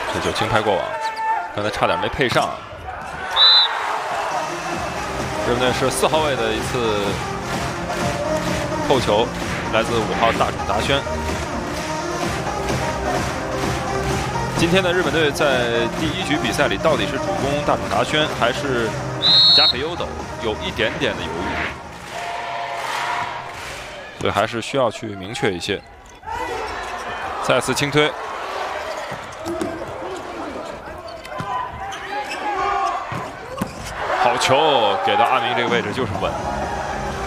这就金牌过网，刚才差点没配上。日本队是4号位的一次扣球，来自5号大冢达宣。今天的日本队在第1局比赛里，到底是主攻大冢达宣还是甲斐优斗，有一点点的犹豫，所以还是需要去明确一些。再次轻推。 好球，给到阿明这个位置就是稳。